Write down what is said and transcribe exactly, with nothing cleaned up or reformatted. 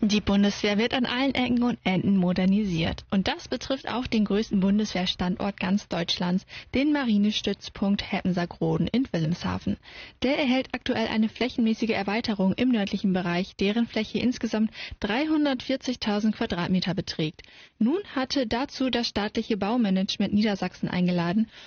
Die Bundeswehr wird an allen Ecken und Enden modernisiert. Und das betrifft auch den größten Bundeswehrstandort ganz Deutschlands, den Marinestützpunkt Heppensack-Roden in Wilhelmshaven. Der erhält aktuell eine flächenmäßige Erweiterung im nördlichen Bereich, deren Fläche insgesamt dreihundertvierzigtausend Quadratmeter beträgt. Nun hatte dazu das staatliche Baumanagement Niedersachsen eingeladen